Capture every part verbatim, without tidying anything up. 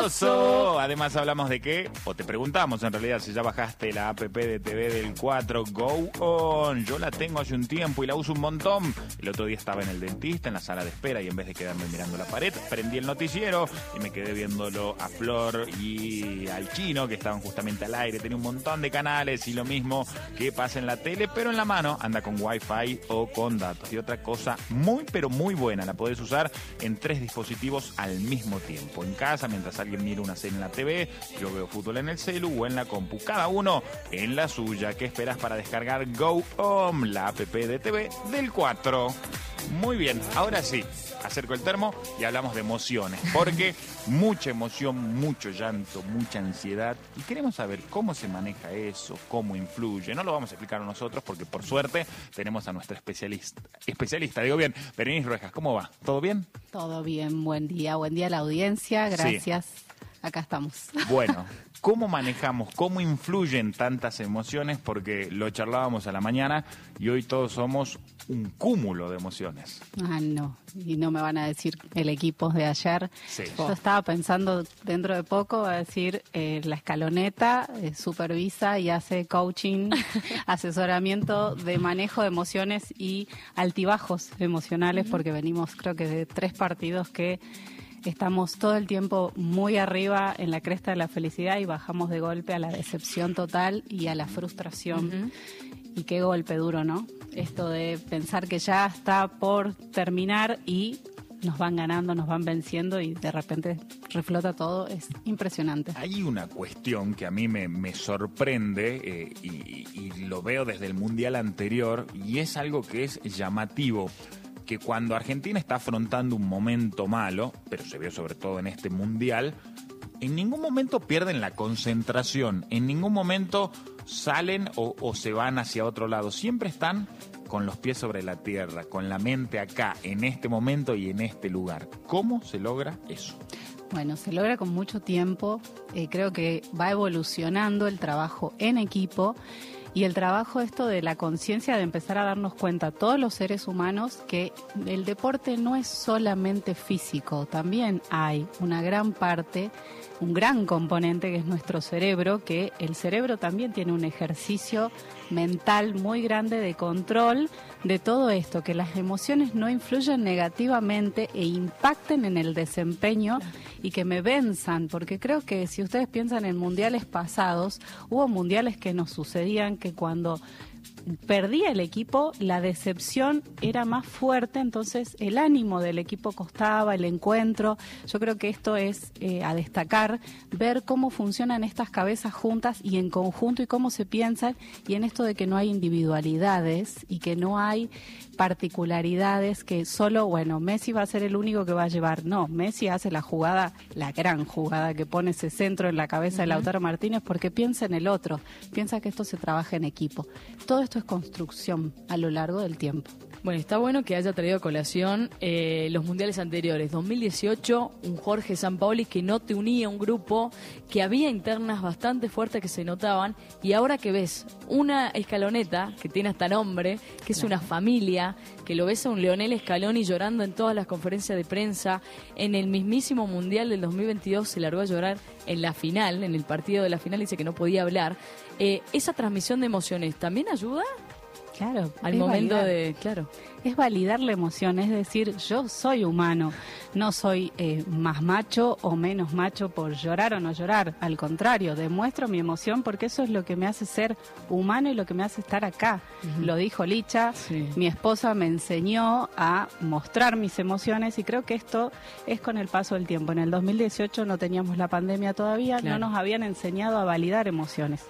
Grosso. Además hablamos de qué, o te preguntamos en realidad si ya bajaste la app de T V del cuatro Go On. Yo la tengo hace un tiempo y la uso un montón. El otro día estaba en el dentista, en la sala de espera, y en vez de quedarme mirando la pared, prendí el noticiero y me quedé viéndolo a Flor y al Chino, que estaban justamente al aire. Tenía un montón de canales y lo mismo que pasa en la tele, pero en la mano anda con Wi-Fi o con datos. Y otra cosa muy, pero muy buena, la podés usar en tres dispositivos al mismo tiempo. En casa, mientras alguien mira una serie en la T V, yo veo fútbol en el celu o en la compu. Cada uno en la suya. ¿Qué esperas para descargar Go Home, la app de T V del cuatro? Muy bien, ahora sí, acerco el termo y hablamos de emociones, porque mucha emoción, mucho llanto, mucha ansiedad, y queremos saber cómo se maneja eso, cómo influye. No lo vamos a explicar nosotros porque por suerte tenemos a nuestra especialista, especialista, digo bien, Berenice Ruejas. ¿Cómo va? ¿Todo bien? Todo bien, buen día, buen día a la audiencia, gracias. Sí. Acá estamos. Bueno, ¿cómo manejamos, cómo influyen tantas emociones? Porque lo charlábamos a la mañana y hoy todos somos un cúmulo de emociones. Ah, no, y no me van a decir el equipo de ayer. Sí. Yo estaba pensando, dentro de poco va a decir eh, la escaloneta, eh, supervisa y hace coaching, asesoramiento de manejo de emociones y altibajos emocionales, uh-huh. porque venimos creo que de tres partidos que estamos todo el tiempo muy arriba en la cresta de la felicidad y bajamos de golpe a la decepción total y a la frustración. Uh-huh. Y qué golpe duro, ¿no? Esto de pensar que ya está por terminar y nos van ganando, nos van venciendo y de repente reflota todo, es impresionante. Hay una cuestión que a mí me, me sorprende eh, y, y lo veo desde el Mundial anterior, y es algo que es llamativo. Que cuando Argentina está afrontando un momento malo, pero se vio sobre todo en este Mundial, en ningún momento pierden la concentración, en ningún momento salen o, o se van hacia otro lado, siempre están con los pies sobre la tierra, con la mente acá, en este momento y en este lugar. ¿Cómo se logra eso? Bueno, se logra con mucho tiempo, eh, creo que va evolucionando el trabajo en equipo. Y el trabajo esto de la conciencia, de empezar a darnos cuenta todos los seres humanos que el deporte no es solamente físico, también hay una gran parte, un gran componente que es nuestro cerebro, que el cerebro también tiene un ejercicio mental muy grande de control de todo esto, que las emociones no influyen negativamente e impacten en el desempeño y que me venzan, porque creo que si ustedes piensan en mundiales pasados, hubo mundiales que nos sucedían que cuando perdía el equipo, la decepción era más fuerte, entonces el ánimo del equipo costaba, el encuentro. Yo creo que esto es eh, a destacar, ver cómo funcionan estas cabezas juntas y en conjunto y cómo se piensan, y en esto de que no hay individualidades y que no hay particularidades, que solo, bueno, Messi va a ser el único que va a llevar. No, Messi hace la jugada, la gran jugada que pone ese centro en la cabeza uh-huh. de Lautaro Martínez, porque piensa en el otro, piensa que esto se trabaja en equipo. Todo esto es construcción a lo largo del tiempo. Bueno, está bueno que haya traído a colación eh, los mundiales anteriores. dos mil dieciocho, un Jorge Sampaoli que no te unía a un grupo, que había internas bastante fuertes que se notaban, y ahora que ves una escaloneta que tiene hasta nombre, que es claro. una familia, que lo ves a un Lionel Scaloni llorando en todas las conferencias de prensa, en el mismísimo mundial del dos mil veintidós se largó a llorar en la final, en el partido de la final, dice que no podía hablar. Eh, ¿Esa transmisión de emociones también ayuda? Claro, al momento validar. de, claro, es validar la emoción, es decir, yo soy humano, no soy eh, más macho o menos macho por llorar o no llorar, al contrario, demuestro mi emoción porque eso es lo que me hace ser humano y lo que me hace estar acá. Uh-huh. Lo dijo Licha, sí. Mi esposa me enseñó a mostrar mis emociones y creo que esto es con el paso del tiempo. En el dos mil dieciocho no teníamos la pandemia todavía, claro. no nos habían enseñado a validar emociones.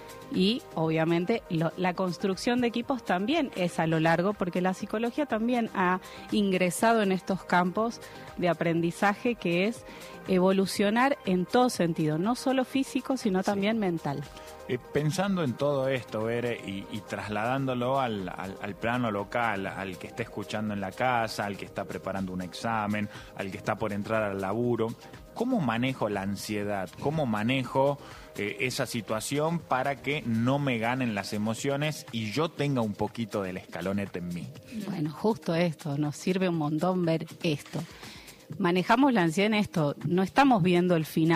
Y obviamente lo, la construcción de equipos también es a lo largo, porque la psicología también ha ingresado en estos campos de aprendizaje, que es evolucionar en todo sentido, no solo físico, sino también sí. mental. Eh, pensando en todo esto, Bere, y, y trasladándolo al, al, al plano local, al que está escuchando en la casa, al que está preparando un examen, al que está por entrar al laburo, ¿cómo manejo la ansiedad? ¿Cómo manejo eh, esa situación para que no me ganen las emociones y yo tenga un poquito del escalonete en mí? Bueno, justo esto, nos sirve un montón ver esto. Manejamos la ansiedad en esto, no estamos viendo el final.